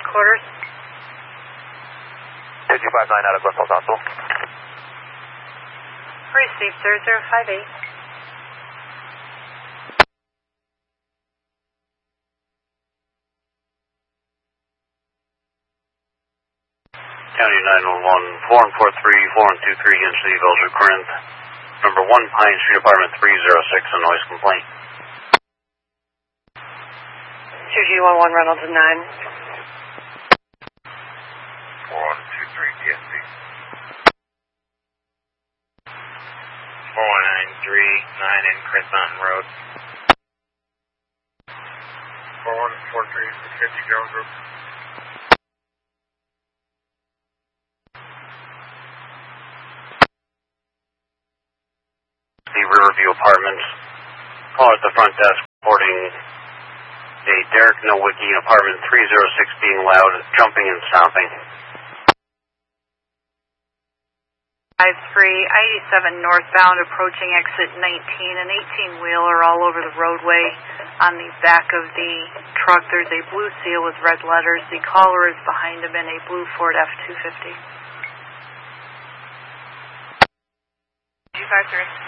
Quarters. 2259 out of Glenville Hospital. Received 0058. County 911, 4143, 4123, in City Village of Corinth. Number 1 Pine Street, Apartment 306, a noise complaint. 2G11 Reynolds and 9. 4123 DSP. 4193 in Chris Mountain Road. 4143 650 Jones Road. The Riverview Apartments. Call at the front desk reporting a Derek Nowicki in apartment 306 being loud, jumping and stomping. 53, 87 northbound, approaching exit 19, an 18-wheeler all over the roadway. On the back of the truck, there's a blue seal with red letters. The caller is behind him in a blue Ford F-250. 253.